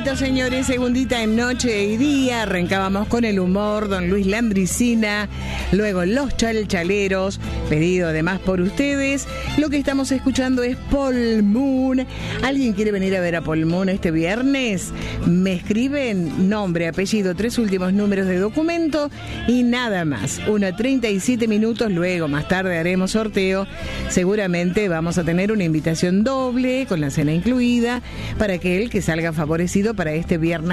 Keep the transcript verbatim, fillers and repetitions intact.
Éxitos, señores, segundita en Noche y Día. Arrancábamos con el humor, don Luis Landricina, luego Los Chalchaleros, pedido además por ustedes. Lo que estamos escuchando es Paul Moon. ¿Alguien quiere venir a ver a Paul Moon este viernes? Me escriben nombre, apellido, tres últimos números de documento y nada más. Una treinta y siete minutos, luego más tarde haremos sorteo. Seguramente vamos a tener una invitación doble con la cena incluida para aquel que salga favorecido para este viernes